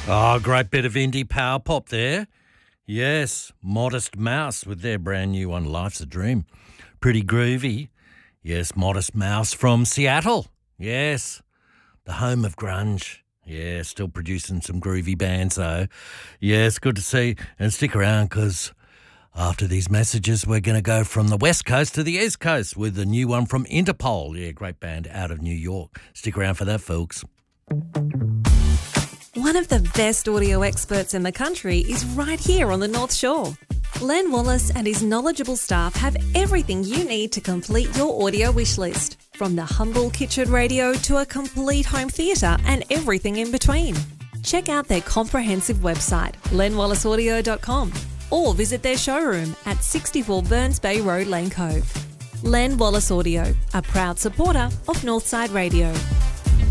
Oh, great bit of indie power pop there. Yes, Modest Mouse with their brand new one, Life's a Dream. Pretty groovy. Yes, Modest Mouse from Seattle. Yes, the home of grunge. Yeah, still producing some groovy bands though. Yes, good to see. And stick around because after these messages, we're going to go from the West Coast to the East Coast with the new one from Interpol. Yeah, great band out of New York. Stick around for that, folks. One of the best audio experts in the country is right here on the North Shore. Len Wallace and his knowledgeable staff have everything you need to complete your audio wish list, from the humble kitchen radio to a complete home theatre and everything in between. Check out their comprehensive website, lenwallaceaudio.com, or visit their showroom at 64 Burns Bay Road, Lane Cove. Len Wallace Audio, a proud supporter of Northside Radio.